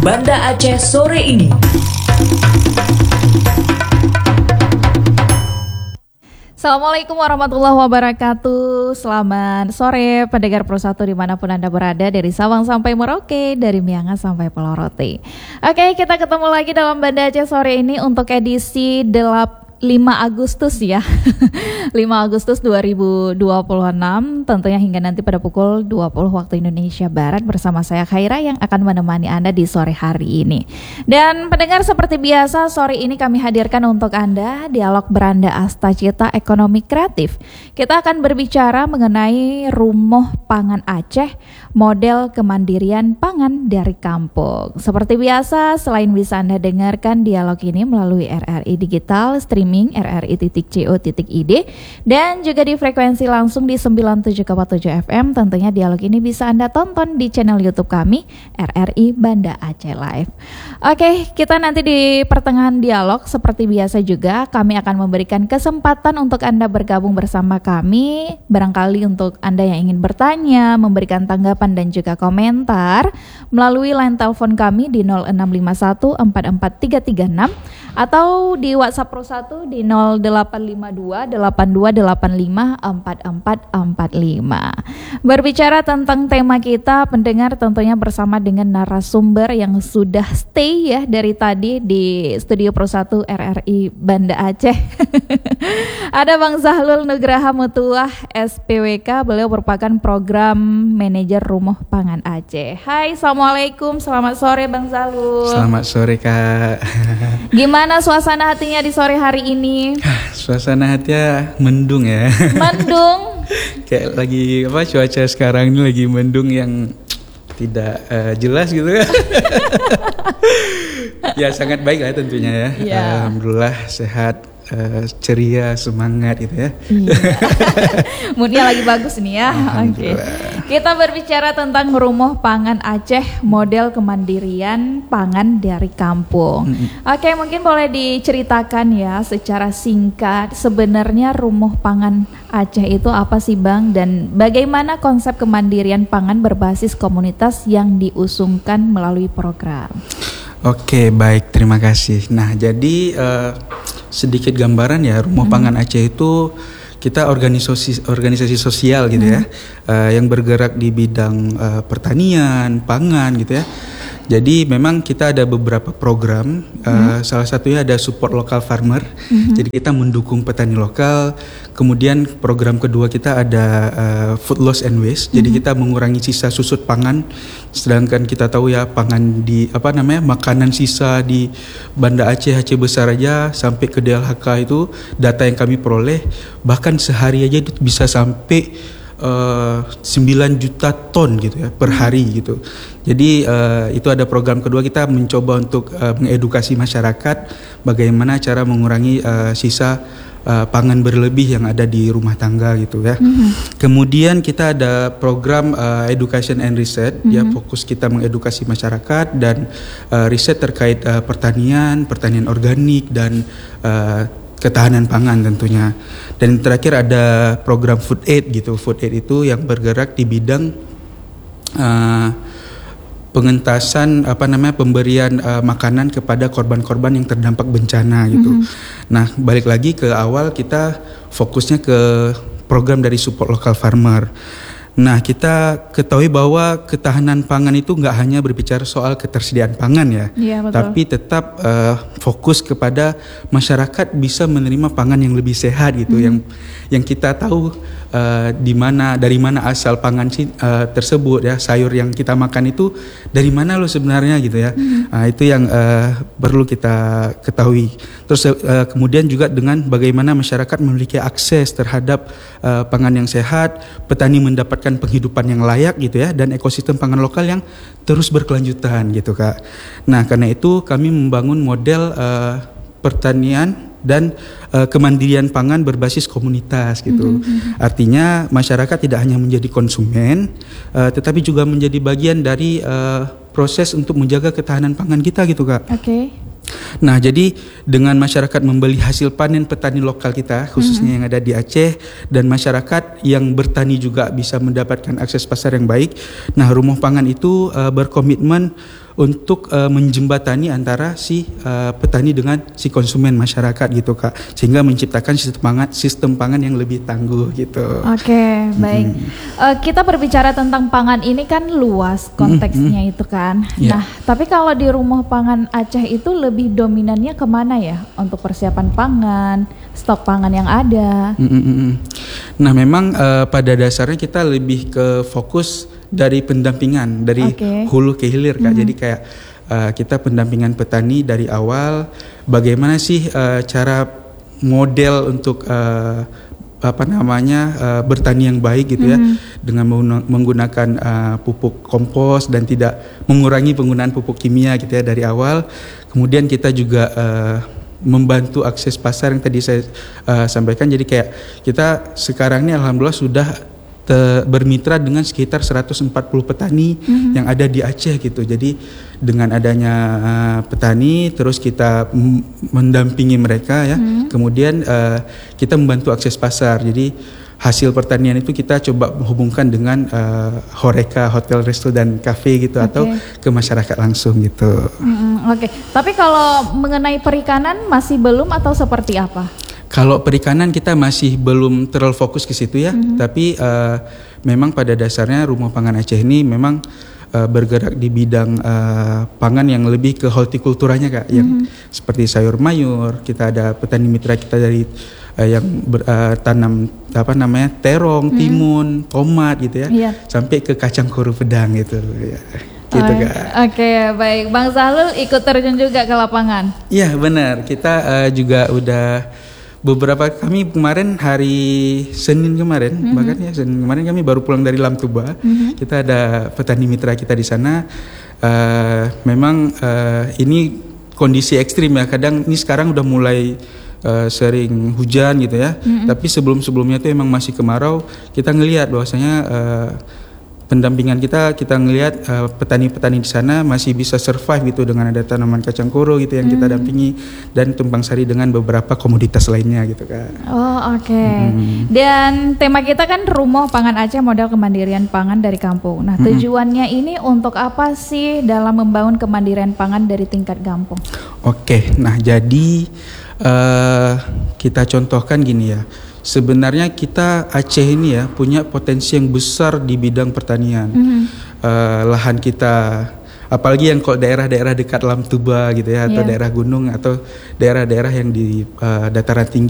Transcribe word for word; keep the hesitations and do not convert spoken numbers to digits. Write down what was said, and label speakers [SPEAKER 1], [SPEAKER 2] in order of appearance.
[SPEAKER 1] Banda Aceh sore ini.
[SPEAKER 2] Assalamualaikum warahmatullahi wabarakatuh. Selamat sore pendengar Pro satu dimanapun Anda berada, dari Sabang sampai Merauke, dari Miangas sampai Pulau Rote. Oke, kita ketemu lagi dalam Banda Aceh sore ini untuk edisi lima Agustus ya. lima Agustus dua ribu dua puluh enam, tentunya hingga nanti pada pukul dua puluh waktu Indonesia Barat bersama saya Khaira yang akan menemani Anda di sore hari ini. Dan pendengar, seperti biasa sore ini kami hadirkan untuk Anda dialog beranda Astacita Ekonomi Kreatif. Kita akan berbicara mengenai Rumah Pangan Aceh, model kemandirian pangan dari kampung. Seperti biasa, selain bisa Anda dengarkan dialog ini melalui R R I Digital, streaming r r i titik co titik i d, dan juga di frekuensi langsung di sembilan puluh tujuh koma tujuh F M. Tentunya dialog ini bisa Anda tonton di channel YouTube kami R R I Banda Aceh Live. Oke, kita nanti di pertengahan dialog seperti biasa juga kami akan memberikan kesempatan untuk Anda bergabung bersama kami. Barangkali untuk Anda yang ingin bertanya, memberikan tanggapan dan juga komentar melalui line telepon kami di nol enam lima satu empat empat tiga tiga enam atau di WhatsApp Pro satu di nol delapan lima dua delapan dua delapan lima empat empat empat lima. Berbicara tentang tema kita, pendengar, tentunya bersama dengan narasumber yang sudah stay ya dari tadi di studio Pro satu R R I Banda Aceh. Ada Bang Zahlul Nugraha Mutuah S P W K, beliau merupakan program manajer Rumah Pangan Aceh. Hai, Assalamualaikum, selamat sore Bang Zahlul.
[SPEAKER 3] Selamat sore Kak.
[SPEAKER 2] Gimana suasana hatinya di sore hari ini?
[SPEAKER 3] Suasana hatinya mendung ya.
[SPEAKER 2] Mendung?
[SPEAKER 3] Kayak lagi apa, cuaca sekarang ini lagi mendung yang tidak uh, jelas gitu kan. Ya sangat baik lah tentunya ya.
[SPEAKER 2] Ya.
[SPEAKER 3] Alhamdulillah sehat, uh, ceria, semangat gitu ya.
[SPEAKER 2] Iya. Moodnya lagi bagus nih ya. Oke. Kita berbicara tentang Rumah Pangan Aceh, model kemandirian pangan dari kampung. Mm-hmm. Oke, mungkin boleh diceritakan ya secara singkat sebenarnya Rumah Pangan Aceh itu apa sih Bang, dan bagaimana konsep kemandirian pangan berbasis komunitas yang diusungkan melalui program?
[SPEAKER 3] Oke, baik, terima kasih. Nah, jadi uh, sedikit gambaran ya, Rumah hmm. Pangan Aceh itu kita organisasi organisasi sosial gitu hmm. ya, uh, yang bergerak di bidang uh, pertanian, pangan gitu ya. Jadi memang kita ada beberapa program, uh, hmm. salah satunya ada support local farmer. Hmm. Jadi kita mendukung petani lokal. Kemudian program kedua kita ada uh, food loss and waste. Hmm. Jadi kita mengurangi sisa susut pangan. Sedangkan kita tahu ya pangan di apa namanya makanan sisa di Banda Aceh, Aceh Besar aja sampai ke D L H K itu data yang kami peroleh bahkan sehari aja itu bisa sampai Uh, sembilan juta ton gitu ya per hari gitu. Jadi uh, itu ada program kedua, kita mencoba untuk uh, mengedukasi masyarakat bagaimana cara mengurangi uh, sisa uh, pangan berlebih yang ada di rumah tangga gitu ya. Mm-hmm. Kemudian kita ada program uh, education and research. Mm-hmm. Ya, fokus kita mengedukasi masyarakat dan uh, riset terkait uh, pertanian, pertanian organik dan uh, ketahanan pangan tentunya. Dan terakhir ada program food aid gitu. Food aid itu yang bergerak di bidang uh, pengentasan apa namanya pemberian uh, makanan kepada korban-korban yang terdampak bencana gitu. Mm-hmm. Nah, balik lagi ke awal, kita fokusnya ke program dari support local farmer. Nah, kita ketahui bahwa ketahanan pangan itu nggak hanya berbicara soal ketersediaan pangan ya, ya tapi tetap uh, fokus kepada masyarakat bisa menerima pangan yang lebih sehat gitu, hmm. yang yang kita tahu uh, di mana dari mana asal pangan uh, tersebut ya, sayur yang kita makan itu dari mana lo sebenarnya gitu ya. Hmm. Nah, itu yang uh, perlu kita ketahui. Terus uh, kemudian juga dengan bagaimana masyarakat memiliki akses terhadap uh, pangan yang sehat, petani mendapat penghidupan yang layak gitu ya, dan ekosistem pangan lokal yang terus berkelanjutan gitu Kak. Nah, karena itu kami membangun model uh, pertanian dan uh, kemandirian pangan berbasis komunitas gitu. Mm-hmm. Artinya masyarakat tidak hanya menjadi konsumen, uh, tetapi juga menjadi bagian dari uh, proses untuk menjaga ketahanan pangan kita gitu Kak. Oke. Okay. Nah, jadi dengan masyarakat membeli hasil panen petani lokal kita, khususnya mm-hmm. yang ada di Aceh, dan masyarakat yang bertani juga bisa mendapatkan akses pasar yang baik. Nah, Rumah Pangan itu uh, berkomitmen untuk uh, menjembatani antara si uh, petani dengan si konsumen masyarakat gitu Kak, sehingga menciptakan sistem pangan sistem pangan yang lebih tangguh gitu.
[SPEAKER 2] Oke, okay, baik. Hmm. Uh, kita berbicara tentang pangan ini kan luas konteksnya hmm, itu kan. Yeah. Nah, tapi kalau di Rumah Pangan Aceh itu lebih dominannya kemana ya untuk persiapan pangan, stok pangan yang ada?
[SPEAKER 3] Hmm, hmm, hmm. Nah, memang uh, pada dasarnya kita lebih ke fokus dari pendampingan dari okay. hulu ke hilir Kak. Mm-hmm. Jadi kayak uh, kita pendampingan petani dari awal, bagaimana sih uh, cara model untuk uh, apa namanya uh, bertani yang baik gitu mm-hmm. ya, dengan menggunakan uh, pupuk kompos dan tidak mengurangi penggunaan pupuk kimia gitu ya dari awal. Kemudian kita juga uh, membantu akses pasar yang tadi saya uh, sampaikan. Jadi kayak kita sekarang ini alhamdulillah sudah Te, bermitra dengan sekitar seratus empat puluh petani mm-hmm. yang ada di Aceh gitu. Jadi dengan adanya uh, petani, terus kita m- mendampingi mereka ya. Mm-hmm. Kemudian uh, kita membantu akses pasar. Jadi hasil pertanian itu kita coba menghubungkan dengan uh, Horeca, hotel, resto dan kafe gitu, okay. atau ke masyarakat langsung gitu.
[SPEAKER 2] Mm-hmm. Oke. Okay. Tapi kalau mengenai perikanan masih belum atau seperti apa?
[SPEAKER 3] Kalau perikanan kita masih belum terlalu fokus ke situ ya, mm-hmm. tapi uh, memang pada dasarnya Rumah Pangan Aceh ini memang uh, bergerak di bidang uh, pangan yang lebih ke hortikulturanya Kak, mm-hmm. yang seperti sayur mayur. Kita ada petani mitra kita dari uh, yang ber, uh, tanam apa namanya terong, mm-hmm. timun, tomat gitu ya, yeah. sampai ke kacang koro pedang gitu ya. Gitu,
[SPEAKER 2] oh, Oke, okay, baik. Bang Zahlul ikut terjun juga ke lapangan?
[SPEAKER 3] Iya benar, kita uh, juga udah beberapa kami kemarin hari Senin kemarin, mm-hmm. bahkan ya Senin kemarin kami baru pulang dari Lamtuba. Mm-hmm. Kita ada petani mitra kita di sana. Uh, memang uh, ini kondisi ekstrim ya. Kadang ini sekarang udah mulai uh, sering hujan gitu ya. Mm-hmm. Tapi sebelum-sebelumnya itu emang masih kemarau. Kita ngelihat bahwasanya uh, pendampingan kita, kita ngelihat uh, petani-petani di sana masih bisa survive gitu dengan ada tanaman kacang koro gitu yang hmm. kita dampingi, dan tumpang sari dengan beberapa komoditas lainnya gitu Kak.
[SPEAKER 2] Oh oke. Okay. Hmm. Dan tema kita kan Rumah Pangan Aceh Model Kemandirian Pangan dari Kampung. Nah tujuannya hmm. ini untuk apa sih dalam membangun kemandirian pangan dari tingkat kampung?
[SPEAKER 3] Oke, okay. Nah jadi uh, kita contohkan gini ya. Sebenarnya kita Aceh ini ya punya potensi yang besar di bidang pertanian. Mm-hmm. uh, lahan kita, apalagi yang kok daerah-daerah dekat Lamtuba gitu ya, atau yeah. daerah gunung atau daerah-daerah yang di uh, dataran tinggi